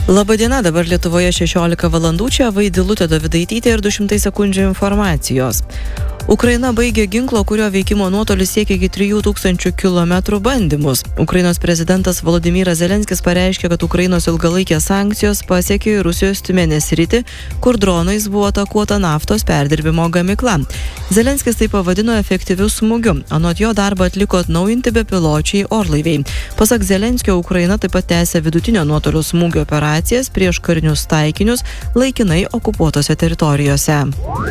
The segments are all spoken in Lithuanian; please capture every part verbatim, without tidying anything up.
Labadiena, dabar Lietuvoje šešiolika valandų, čia Vaidilutė Dovidaitytė ir du šimtai sekundžių informacijos. Ukraina baigė ginklo, kurio veikimo nuotolis siekia iki trijų tūkstančių kilometrų bandymus. Ukrainos prezidentas Volodymyras Zelenskis pareiškė, kad Ukrainos ilgalaikės sankcijos pasiekė Rusijos Tiumenės sritį, kur dronais buvo atakuota naftos perdirbimo gamykla. Zelenskis tai pavadino efektyviu smūgiu. Anot jo darbą atliko atnaujinti bepiločiai orlaiviai. Pasak Zelenskio, Ukraina taip pat tęsia vidutinio nuotolio smūgio operacijas prieš karinius taikinius laikinai okupuotose teritorijose.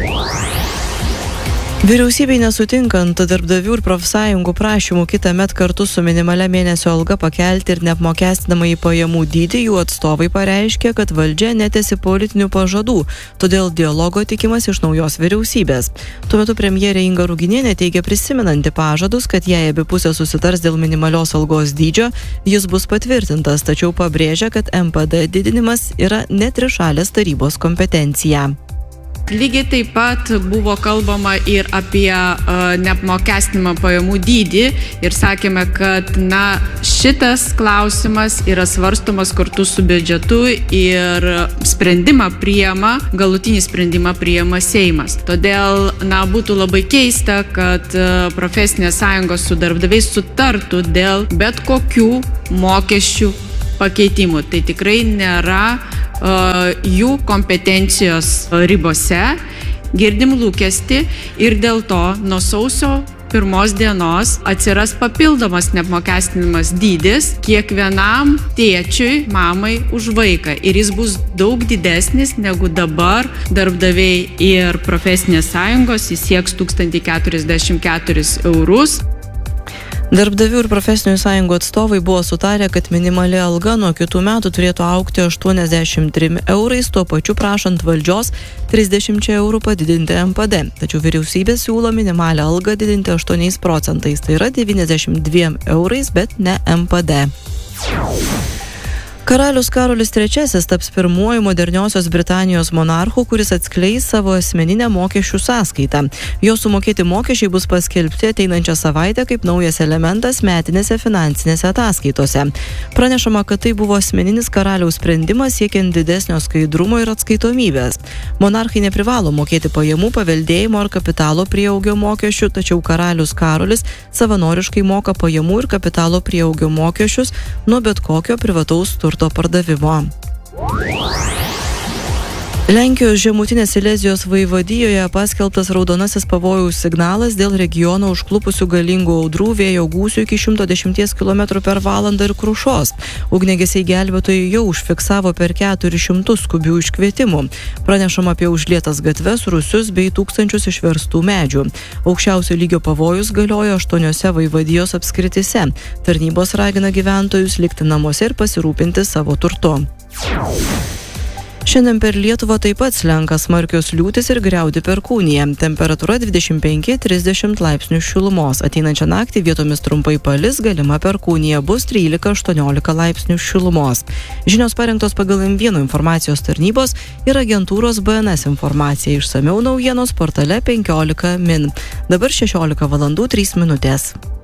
Vyriausybei nesutinkant darbdavių ir profsąjungų prašymų kitąmet kartu su minimalia mėnesio alga pakelti ir neapmokestinamąjį pajamų dydį, jų atstovai pareiškė, kad valdžia netesi politinių pažadų, todėl dialogo tikimas iš naujos vyriausybės. Tuo metu premjerė Inga Ruginienė teigia prisimenanti pažadus, kad jei abi pusės susitars dėl minimalios algos dydžio, jis bus patvirtintas, tačiau pabrėžia, kad M P D didinimas yra ne trišalės tarybos kompetencija. Lygiai taip pat buvo kalbama ir apie uh, neapmokestinamą pajamų dydį ir sakėme, kad na, šitas klausimas yra svarstomas kartu su biudžetu ir sprendimą priima, galutinį sprendimą priima Seimas. Todėl na, būtų labai keista, kad uh, profesinės sąjungos su darbdaviais sutartų dėl bet kokių mokesčių pakeitimų. Tai tikrai nėra uh, jų kompetencijos ribose. Girdim lūkestį ir dėl to nuo sausio pirmos dienos atsiras papildomas neapmokestinimas dydis kiekvienam tėčiui, mamai už vaiką. Ir jis bus daug didesnis negu dabar darbdaviai ir profesinės sąjungos, jis sieks tūkstantį keturiasdešimt keturis eurus. Darbdavių ir profesinių sąjungų atstovai buvo sutarę, kad minimali alga nuo kitų metų turėtų augti aštuoniasdešimt trim eurais, tuo pačiu prašant valdžios trisdešimt eurų padidinti M P D. Tačiau vyriausybė siūlo minimalią algą didinti aštuoniais procentais, tai yra devyniasdešimt dviem eurais, bet ne M P D. Karalius Karolis trečiasis taps pirmuoju moderniosios Britanijos monarchu, kuris atskleis savo asmeninę mokesčių sąskaitą. Jo sumokėti mokesčiai bus paskelbti ateinančią savaitę kaip naujas elementas metinėse finansinėse ataskaitose. Pranešama, kad tai buvo asmeninis karaliaus sprendimas siekiant didesnio skaidrumo ir atskaitomybės. Monarchai neprivalo mokėti pajamų, paveldėjimo ar kapitalo prieaugio mokesčių, tačiau karalius Karolis savanoriškai moka pajamų ir kapitalo prieaugio mokesčius nuo bet kokio privataus turto pardavimo. Lenkijos žemutinės Silezijos vaivadijoje paskelbtas raudonasis pavojaus signalas dėl regiono užklupusių galingų audrų, vėjo gūsių iki šimto dešimties kilometrų per valandą ir krušos. Ugniagesiai gelbėtojai jau užfiksavo per keturis šimtus skubių iškvietimų. Pranešama apie užlietas gatves, rūsius bei tūkstančius išverstų medžių. Aukščiausio lygio pavojus galioja aštuoniose vaivadijos apskritise. Tarnybos ragina gyventojus likti namuose ir pasirūpinti savo turtu. Šiandien per Lietuvą taip pat slenka smarkios liūtys ir griaudi perkūnija. Temperatūra dvidešimt penki trisdešimt laipsnių šilumos. Ateinančią naktį vietomis trumpai palis, galima perkūnija, bus trylika aštuoniolika laipsnių šilumos. Žinios parengtos pagal M vienas informacijos tarnybos ir agentūros B N S informacija. Išsamiau naujienos portale penkiolika min. Dabar šešiolika valandų trys minutės.